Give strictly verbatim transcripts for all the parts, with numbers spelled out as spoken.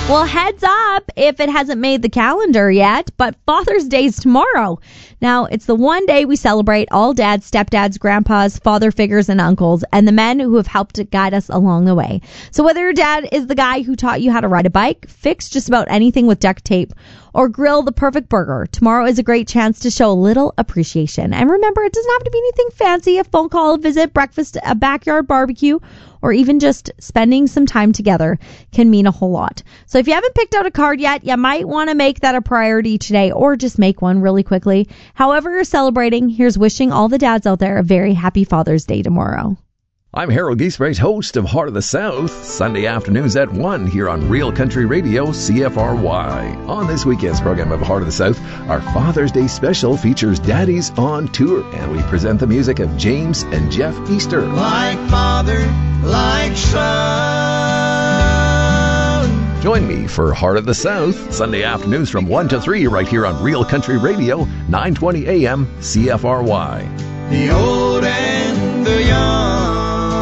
Well, heads up if it hasn't made the calendar yet, but Father's Day is tomorrow. Now, it's the one day we celebrate all dads, stepdads, grandpas, father figures, and uncles, and the men who have helped to guide us along the way. So whether your dad is the guy who taught you how to ride a bike, fix just about anything with duct tape, or grill the perfect burger, tomorrow is a great chance to show a little appreciation. And remember, it doesn't have to be anything fancy. A phone call, a visit, breakfast, a backyard barbecue, or even just spending some time together can mean a whole lot. So if you haven't picked out a card yet, you might want to make that a priority today, or just make one really quickly. However you're celebrating, here's wishing all the dads out there a very happy Father's Day tomorrow. I'm Harold Giesbrecht, host of Heart of the South, Sunday afternoons at one here on Real Country Radio, C F R Y. On this weekend's program of Heart of the South, our Father's Day special features Daddies on Tour, and we present the music of James and Jeff Easter. Like father, like son. Join me for Heart of the South, Sunday afternoons from one to three right here on Real Country Radio, nine twenty A M, C F R Y. The old and the young.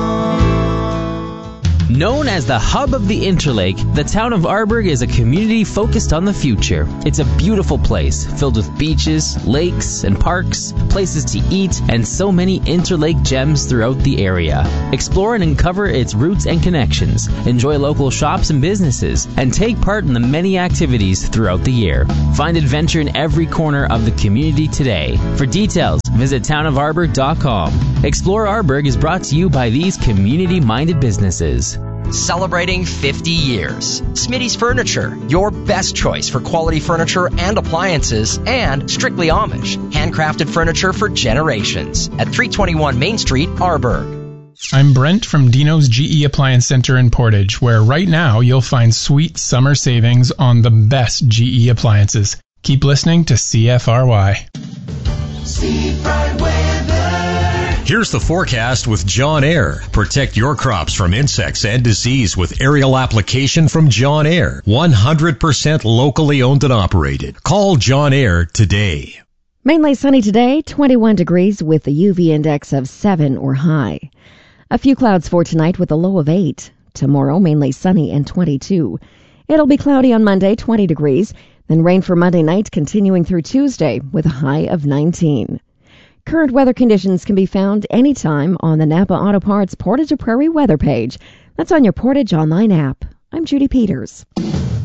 Known as the hub of the Interlake, the town of Arborg is a community focused on the future. It's a beautiful place, filled with beaches, lakes, and parks, places to eat, and so many Interlake gems throughout the area. Explore and uncover its roots and connections, enjoy local shops and businesses, and take part in the many activities throughout the year. Find adventure in every corner of the community today. For details, visit town of arborg dot com. Explore Arborg is brought to you by these community-minded businesses. Celebrating fifty years. Smitty's Furniture, your best choice for quality furniture and appliances, and strictly Amish. Handcrafted furniture for generations. At three twenty-one Main Street, Arborg. I'm Brent from Dino's G E Appliance Center in Portage, where right now you'll find sweet summer savings on the best G E appliances. Keep listening to C F R Y. Seafront weather. Here's the forecast with John Air. Protect your crops from insects and disease with aerial application from John Air. one hundred percent locally owned and operated. Call John Air today. Mainly sunny today, twenty-one degrees with a U V index of seven or high. A few clouds for tonight with a low of eight. Tomorrow, mainly sunny and twenty-two. It'll be cloudy on Monday, twenty degrees. Then rain for Monday night, continuing through Tuesday with a high of nineteen. Current weather conditions can be found anytime on the Napa Auto Parts Portage to Prairie weather page. That's on your Portage Online app. I'm Judy Peters.